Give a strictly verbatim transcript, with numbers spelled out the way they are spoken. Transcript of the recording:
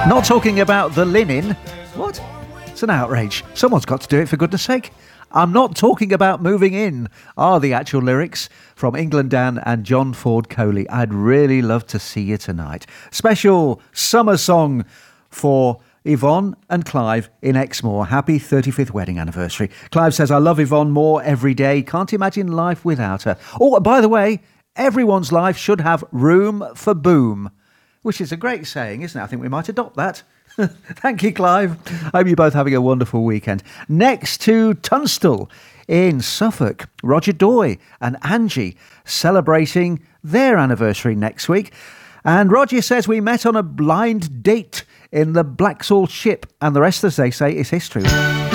Not talking about the linen. What? It's an outrage. Someone's got to do it, for goodness sake. I'm not talking about moving in, are the actual lyrics from England Dan and John Ford Coley. I'd really love to see you tonight. Special summer song for Yvonne and Clive in Exmoor. Happy thirty-fifth wedding anniversary. Clive says, I love Yvonne more every day. Can't imagine life without her. Oh, by the way, everyone's life should have room for boom, which is a great saying, isn't it? I think we might adopt that. Thank you, Clive. Hope you're both having a wonderful weekend. Next to Tunstall in Suffolk, Roger Doy and Angie celebrating their anniversary next week. And Roger says we met on a blind date in the Blacksall ship, and the rest, as they say, is history.